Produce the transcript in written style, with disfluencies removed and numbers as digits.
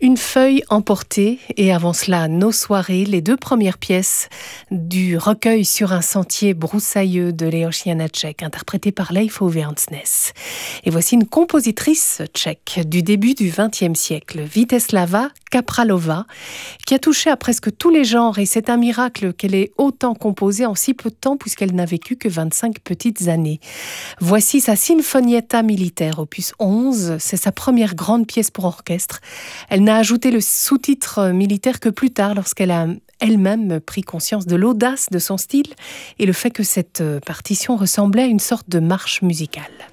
Une feuille emportée et avant cela Nos soirées, les deux premières pièces du recueil Sur un sentier broussailleux de Leoš Janáček, interprété par Leif Ove Andsnes. Et voici une compositrice tchèque du début du XXe siècle, Vítězslava Kapralová, qui a touché à presque tous les genres et c'est un miracle qu'elle ait autant composé en si peu de temps puisqu'elle n'a vécu que 25 petites années. Voici sa Sinfonietta militaire, opus 11, c'est sa première grande pièce pour orchestre. Elle n'a ajouté le sous-titre militaire que plus tard, lorsqu'elle a elle-même pris conscience de l'audace de son style et le fait que cette partition ressemblait à une sorte de marche musicale.